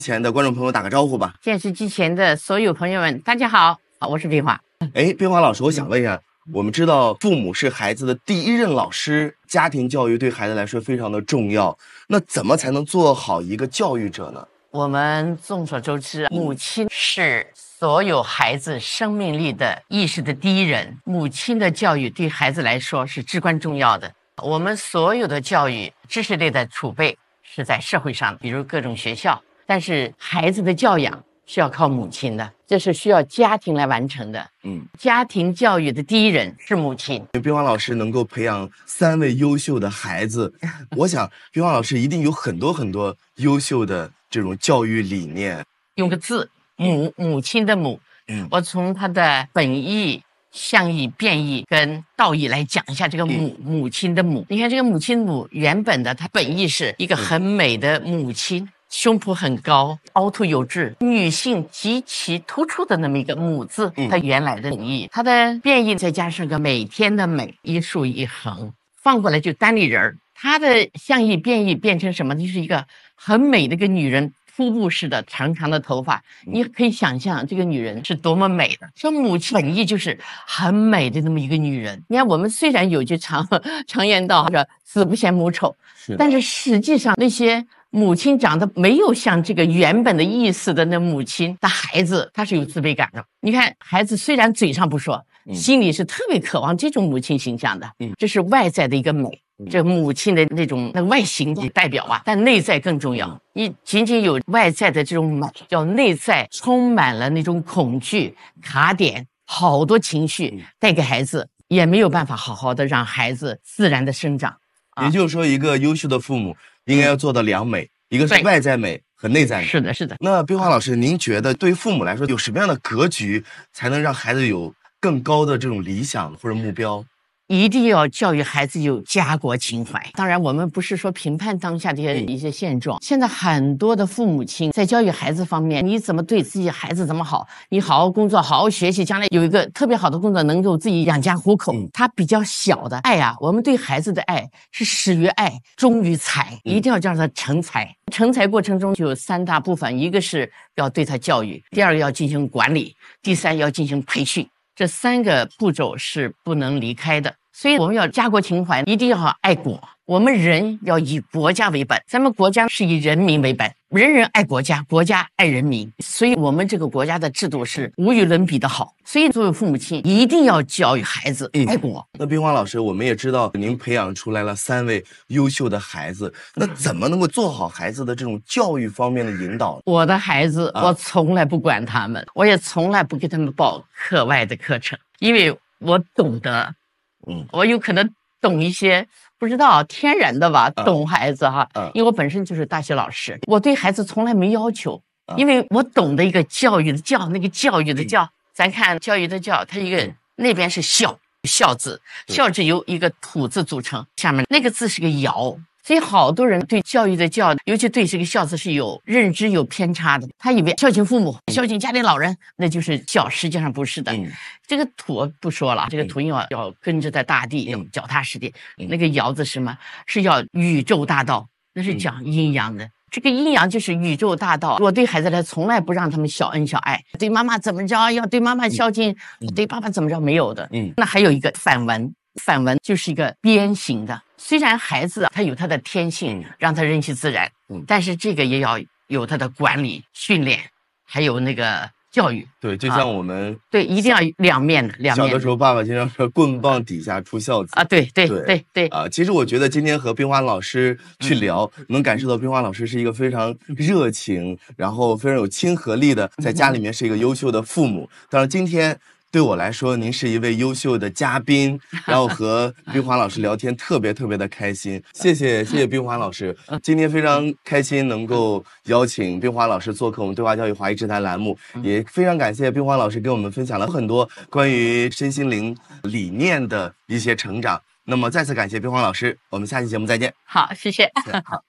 前的观众朋友打个招呼吧。 电视机前的所有朋友们，大家好，我是冰华。 冰华老师，我想问一下，我们知道父母是孩子的第一任老师，家庭教育对孩子来说非常的重要。那怎么才能做好一个教育者呢？ 我们众所周知，母亲是所有孩子生命力的意识的第一人，母亲的教育对孩子来说是至关重要的。我们所有的教育知识类的储备是在社会上，比如各种学校，但是孩子的教养是要靠母亲的，这是需要家庭来完成的。家庭教育的第一人是母亲。 冰华老师能够培养3位优秀的孩子，我想冰华老师一定有很多优秀的这种教育理念。 用个字，母亲的母，我从它的本意、象意、变义跟道义来讲一下这个母亲的母。你看这个母亲母原本的它本意是一个很美的母亲，胸脯很高，凹凸有致，女性极其突出的那么一个母字，它原来的本意。它的变义再加上个每天的美，一竖一横，放过来就单立人。它的象意变义变成什么？就是一个很美的一个女人，瀑布式的长长的头发，你可以想象这个女人是多么美的。说母亲本意就是很美的那么一个女人。你看我们虽然有句常言道说子不嫌母丑，但是实际上那些母亲长得没有像这个原本的意思的那母亲的孩子，他是有自卑感的。你看孩子虽然嘴上不说，心里是特别渴望这种母亲形象的，这是外在的一个美，这母亲的那种外形代表啊，但内在更重要。你仅仅有外在的这种美，叫内在充满了那种恐惧、卡点，好多情绪带给孩子，也没有办法好好的让孩子自然的生长。 也就是说，一个优秀的父母应该要做到2美，一个是外在美和内在美。 是的，是的。 那冰华老师，您觉得对于父母来说，有什么样的格局才能让孩子有更高的这种理想或者目标？ 一定要教育孩子有家国情怀。当然我们不是说评判当下的一些现状，现在很多的父母亲在教育孩子方面，你怎么对自己孩子怎么好，你好好工作，好好学习，将来有一个特别好的工作，能够自己养家糊口。他比较小的爱啊，我们对孩子的爱是始于爱，忠于才，一定要叫他成才。成才过程中就有3大部分，一个是要对他教育，第2个要进行管理，第3要进行培训。这3个步骤是不能离开的。所以我们要家国情怀，一定要爱国。我们人要以国家为本，咱们国家是以人民为本，人人爱国家，国家爱人民。所以我们这个国家的制度是无与伦比的好。所以作为父母亲一定要教育孩子爱国。 那冰华老师，我们也知道您培养出来了3位优秀的孩子，那怎么能够做好孩子的这种教育方面的引导？ 我的孩子我从来不管他们，我也从来不给他们报课外的课程，因为我懂得我有可能懂一些不知道天然的吧，懂孩子哈，因为我本身就是大学老师，我对孩子从来没要求，因为我懂得一个教育的教，那个教育的教，咱看教育的教，它一个那边是孝字，孝字由一个土字组成，下面那个字是个尧。所以好多人对教育的教，尤其对这个孝字是有认知有偏差的，他以为孝敬父母、孝敬家里老人那就是孝，实际上不是的。这个土不说了，这个土要跟着在大地，要脚踏实地。那个尧字是什么？是要宇宙大道，那是讲阴阳的。这个阴阳就是宇宙大道。我对孩子来从来不让他们小恩小爱，对妈妈怎么着要对妈妈孝敬，对爸爸怎么着没有的。那还有一个反文，反文就是一个鞭刑的。虽然孩子他有他的天性，让他任其自然，但是这个也要有他的管理、训练，还有那个教育。 对，就像我们对，一定要两面的。 小的时候，爸爸经常说“棍棒底下出孝子” 啊，对其实我觉得今天和冰华老师去聊，能感受到冰华老师是一个非常热情，然后非常有亲和力的，在家里面是一个优秀的父母。当然，今天对我来说，您是一位优秀的嘉宾，然后和冰华老师聊天特别的开心。谢谢冰华老师，今天非常开心能够邀请冰华老师做客我们对话教育华裔之谈栏目，也非常感谢冰华老师给我们分享了很多关于身心灵理念的一些成长。那么再次感谢冰华老师，我们下期节目再见。 好，谢谢。 好。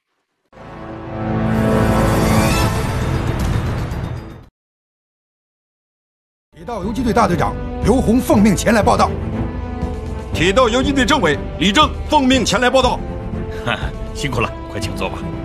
铁道游击队大队长刘洪奉命前来报道。 铁道游击队政委李正奉命前来报道。 辛苦了，快请坐吧。